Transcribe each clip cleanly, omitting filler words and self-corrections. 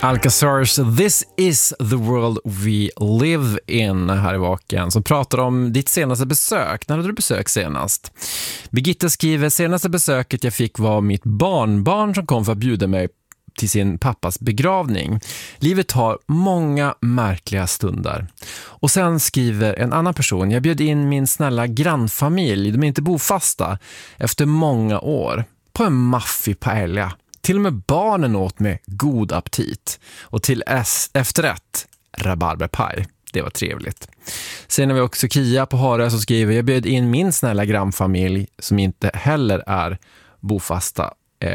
Alcazars This is the world we live in här i Vaken, som pratar om ditt senaste besök. När hade du besök senast? Birgitta skriver, senaste besöket jag fick var mitt barnbarn som kom för att bjuda mig till sin pappas begravning. Livet har många märkliga stunder. Och sen skriver en annan person, jag bjöd in min snälla grannfamilj, de är inte bofasta, efter många år, på en maffig paella. Till och med barnen åt med god aptit. Och till efterrätt, rabarberpaj. Det var trevligt. Sen har vi också Kia på Harö som skriver, jag bjöd in min snälla grannfamilj som inte heller är bofasta.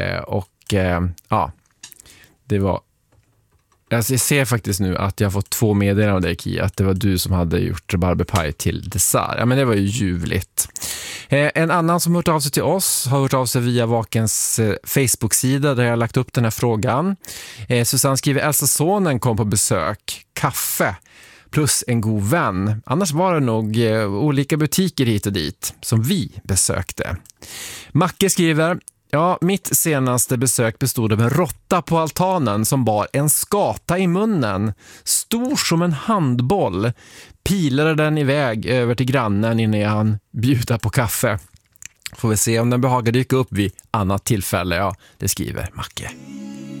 Det var... Jag ser faktiskt nu att jag har fått 2 meddelanden av dig, Kia, att det var du som hade gjort rabarberpaj till dessert. Ja, men det var ju ljuvligt. En annan som hört av sig till oss har hört av sig via Vakens Facebook-sida där jag har lagt upp den här frågan. Susanne skriver, äldsta sonen kom på besök. Kaffe plus en god vän. Annars var det nog olika butiker hit och dit som vi besökte. Macke skriver, ja, mitt senaste besök bestod av en råtta på altanen som bar en skata i munnen. Stor som en handboll. Pilade den iväg över till grannen innan han bjuda på kaffe. Får vi se om den behagar dyka upp vid annat tillfälle. Ja, det skriver Macke.